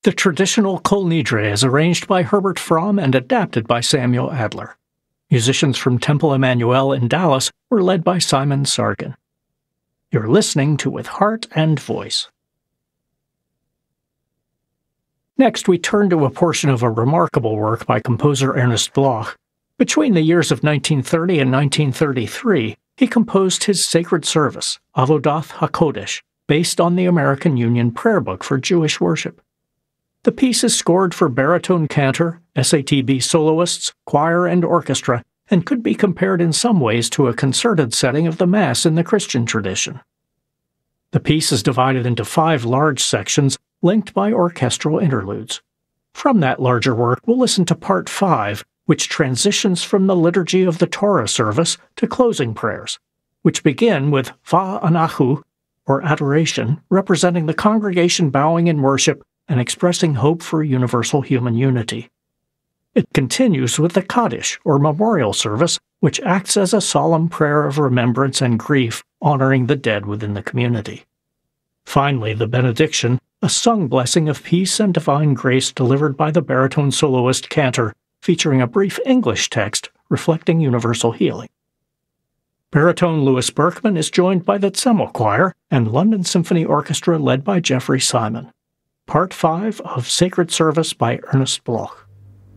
The traditional Kol Nidre is arranged by Herbert Fromm and adapted by Samuel Adler. Musicians from Temple Emmanuel in Dallas were led by Simon Sargin. You're listening to With Heart and Voice. Next, we turn to a portion of a remarkable work by composer Ernest Bloch. Between the years of 1930 and 1933, he composed his sacred service, Avodath HaKodesh, based on the American Union Prayer Book for Jewish worship. The piece is scored for baritone cantor, SATB soloists, choir, and orchestra, and could be compared in some ways to a concerted setting of the Mass in the Christian tradition. The piece is divided into 5 large sections, linked by orchestral interludes. From that larger work, we'll listen to Part 5, which transitions from the Liturgy of the Torah service to closing prayers, which begin with Va'anahu, or adoration, representing the congregation bowing in worship and expressing hope for universal human unity. It continues with the Kaddish, or memorial service, which acts as a solemn prayer of remembrance and grief, honoring the dead within the community. Finally, the benediction, a sung blessing of peace and divine grace delivered by the baritone soloist cantor, featuring a brief English text reflecting universal healing. Baritone Louis Berkman is joined by the Tzemel Choir and London Symphony Orchestra led by Jeffrey Simon. Part 5 of Sacred Service by Ernest Bloch.